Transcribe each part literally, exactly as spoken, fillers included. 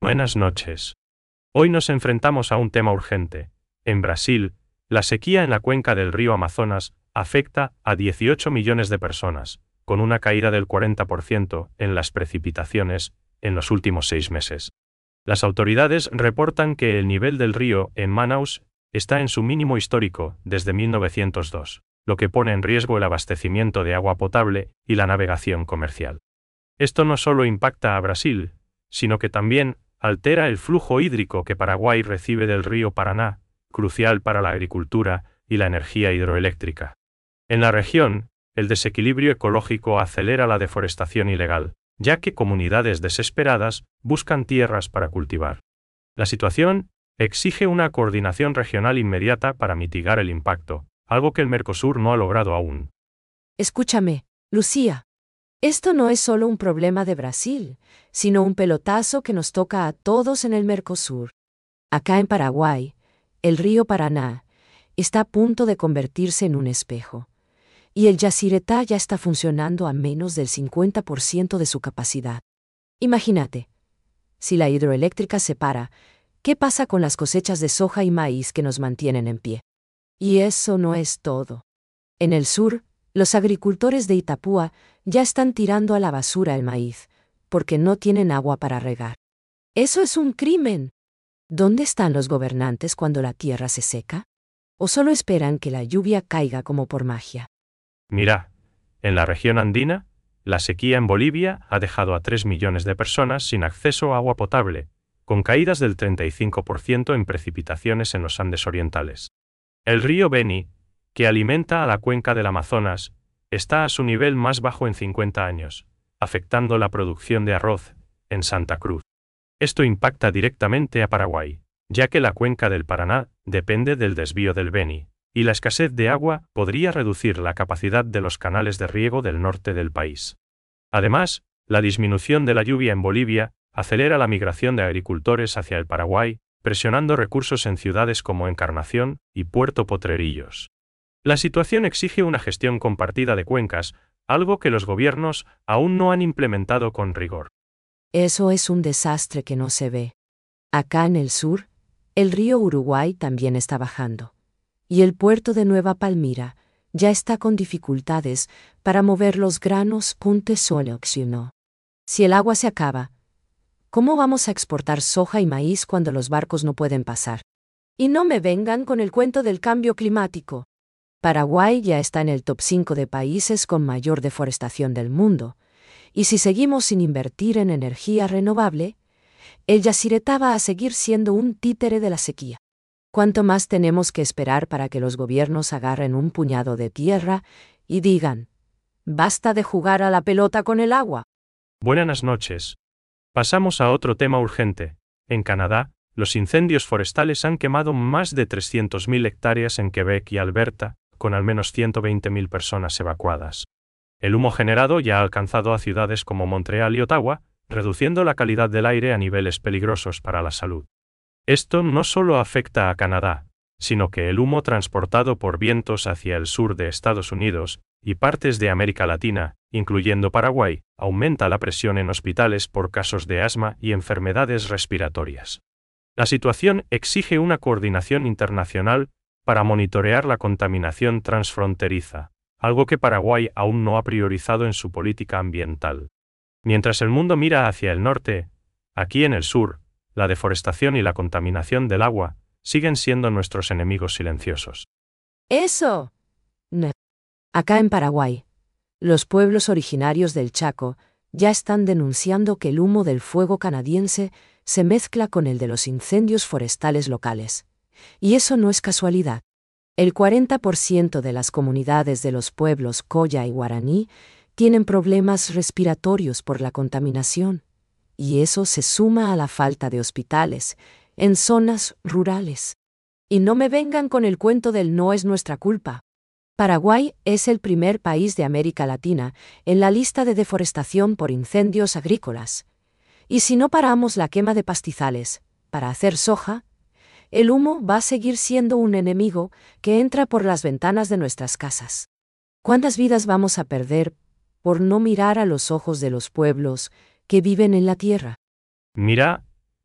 Buenas noches. Hoy nos enfrentamos a un tema urgente. En Brasil, la sequía en la cuenca del río Amazonas afecta a dieciocho millones de personas, con una caída del cuarenta por ciento en las precipitaciones en los últimos seis meses. Las autoridades reportan que el nivel del río en Manaus está en su mínimo histórico desde mil novecientos dos, lo que pone en riesgo el abastecimiento de agua potable y la navegación comercial. Esto no solo impacta a Brasil, sino que también altera el flujo hídrico que Paraguay recibe del río Paraná, crucial para la agricultura y la energía hidroeléctrica. En la región, el desequilibrio ecológico acelera la deforestación ilegal, ya que comunidades desesperadas buscan tierras para cultivar. La situación exige una coordinación regional inmediata para mitigar el impacto, algo que el Mercosur no ha logrado aún. Escúchame, Lucía. Esto no es solo un problema de Brasil, sino un pelotazo que nos toca a todos en el Mercosur. Acá en Paraguay, el río Paraná está a punto de convertirse en un espejo, y el Yacyretá ya está funcionando a menos del cincuenta por ciento de su capacidad. Imagínate, si la hidroeléctrica se para, ¿qué pasa con las cosechas de soja y maíz que nos mantienen en pie? Y eso no es todo. En el sur, los agricultores de Itapúa ya están tirando a la basura el maíz, porque no tienen agua para regar. ¡Eso es un crimen! ¿Dónde están los gobernantes cuando la tierra se seca? ¿O solo esperan que la lluvia caiga como por magia? Mira, en la región andina, la sequía en Bolivia ha dejado a tres millones de personas sin acceso a agua potable, con caídas del treinta y cinco por ciento en precipitaciones en los Andes orientales. El río Beni, que alimenta a la cuenca del Amazonas, está a su nivel más bajo en cincuenta años, afectando la producción de arroz en Santa Cruz. Esto impacta directamente a Paraguay, ya que la cuenca del Paraná depende del desvío del Beni, y la escasez de agua podría reducir la capacidad de los canales de riego del norte del país. Además, la disminución de la lluvia en Bolivia acelera la migración de agricultores hacia el Paraguay, presionando recursos en ciudades como Encarnación y Puerto Potrerillos. La situación exige una gestión compartida de cuencas, algo que los gobiernos aún no han implementado con rigor. Eso es un desastre que no se ve. Acá en el sur, el río Uruguay también está bajando, y el puerto de Nueva Palmira ya está con dificultades para mover los granos. Punte solo no. Si el agua se acaba, ¿cómo vamos a exportar soja y maíz cuando los barcos no pueden pasar? Y no me vengan con el cuento del cambio climático. Paraguay ya está en el top cinco de países con mayor deforestación del mundo, y si seguimos sin invertir en energía renovable, el Yacyretá va a seguir siendo un títere de la sequía. ¿Cuánto más tenemos que esperar para que los gobiernos agarren un puñado de tierra y digan, basta de jugar a la pelota con el agua? Buenas noches. Pasamos a otro tema urgente. En Canadá, los incendios forestales han quemado más de trescientas mil hectáreas en Quebec y Alberta, con al menos ciento veinte mil personas evacuadas. El humo generado ya ha alcanzado a ciudades como Montreal y Ottawa, reduciendo la calidad del aire a niveles peligrosos para la salud. Esto no solo afecta a Canadá, sino que el humo transportado por vientos hacia el sur de Estados Unidos y partes de América Latina, incluyendo Paraguay, aumenta la presión en hospitales por casos de asma y enfermedades respiratorias. La situación exige una coordinación internacional para monitorear la contaminación transfronteriza, algo que Paraguay aún no ha priorizado en su política ambiental. Mientras el mundo mira hacia el norte, aquí en el sur, la deforestación y la contaminación del agua siguen siendo nuestros enemigos silenciosos. ¡Eso! No. Acá en Paraguay, los pueblos originarios del Chaco ya están denunciando que el humo del fuego canadiense se mezcla con el de los incendios forestales locales. Y eso no es casualidad. El cuarenta por ciento de las comunidades de los pueblos Coya y Guaraní tienen problemas respiratorios por la contaminación, y eso se suma a la falta de hospitales en zonas rurales. Y no me vengan con el cuento del no es nuestra culpa. Paraguay es el primer país de América Latina en la lista de deforestación por incendios agrícolas. Y si no paramos la quema de pastizales para hacer soja, el humo va a seguir siendo un enemigo que entra por las ventanas de nuestras casas. ¿Cuántas vidas vamos a perder por no mirar a los ojos de los pueblos que viven en la tierra? Mira,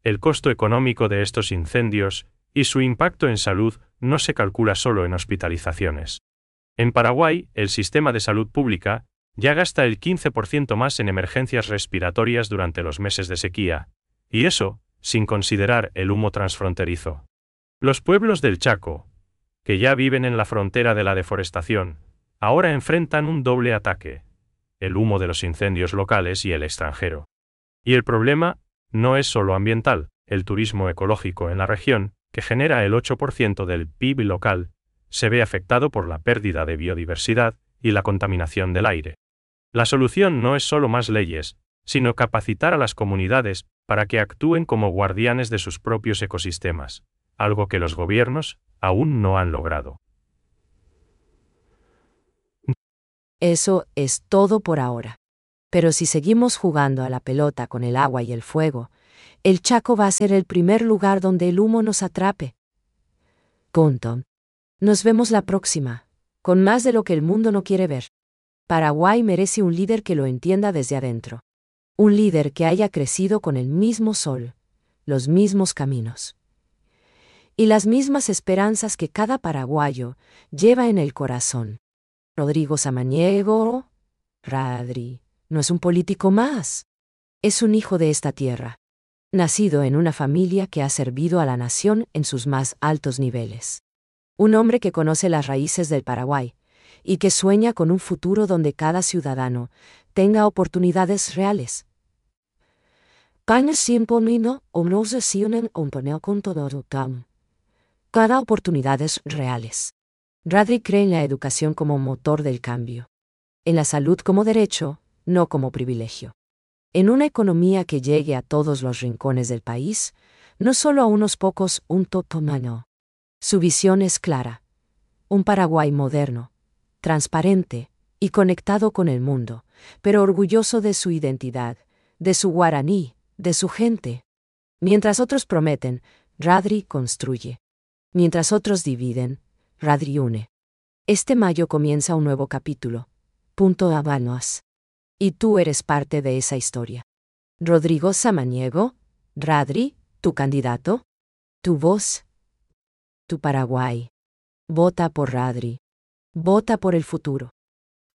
El costo económico de estos incendios y su impacto en salud no se calcula solo en hospitalizaciones. En Paraguay, el sistema de salud pública ya gasta el quince por ciento más en emergencias respiratorias durante los meses de sequía, y eso, sin considerar el humo transfronterizo. Los pueblos del Chaco, que ya viven en la frontera de la deforestación, ahora enfrentan un doble ataque: el humo de los incendios locales y el extranjero. Y el problema no es solo ambiental. El turismo ecológico en la región, que genera el ocho por ciento del P I B local, se ve afectado por la pérdida de biodiversidad y la contaminación del aire. La solución no es solo más leyes, sino capacitar a las comunidades para que actúen como guardianes de sus propios ecosistemas, algo que los gobiernos aún no han logrado. Eso es todo por ahora. Pero si seguimos jugando a la pelota con el agua y el fuego, el Chaco va a ser el primer lugar donde el humo nos atrape. Punto. Nos vemos la próxima, con más de lo que el mundo no quiere ver. Paraguay merece un líder que lo entienda desde adentro. Un líder que haya crecido con el mismo sol, los mismos caminos y las mismas esperanzas que cada paraguayo lleva en el corazón. Rodrigo Samaniego, Radri, no es un político más. Es un hijo de esta tierra, nacido en una familia que ha servido a la nación en sus más altos niveles. Un hombre que conoce las raíces del Paraguay y que sueña con un futuro donde cada ciudadano tenga oportunidades reales. Cada oportunidades reales. Radri cree en la educación como motor del cambio, en la salud como derecho, no como privilegio, en una economía que llegue a todos los rincones del país, no solo a unos pocos, un totomano. Su visión es clara: un Paraguay moderno, transparente y conectado con el mundo, pero orgulloso de su identidad, de su guaraní, de su gente. Mientras otros prometen, Radri construye. Mientras otros dividen, Radri une. Este mayo comienza un nuevo capítulo. Punto Habanos. Y tú eres parte de esa historia. Rodrigo Samaniego, Radri, tu candidato, tu voz, tu Paraguay. Vota por Radri. Vota por el futuro.